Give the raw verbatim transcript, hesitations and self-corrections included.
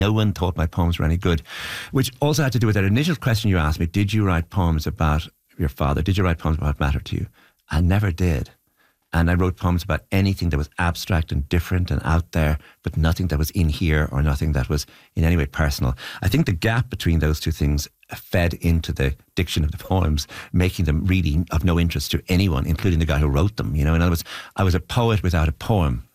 No one thought my poems were any good, which also had to do with that initial question you asked me. Did you write poems about your father? Did you write poems about what mattered to you? I never did. And I wrote poems about anything that was abstract and different and out there, but nothing that was in here or nothing that was in any way personal. I think the gap between those two things fed into the diction of the poems, making them really of no interest to anyone, including the guy who wrote them. You know, in other words, I was a poet without a poem.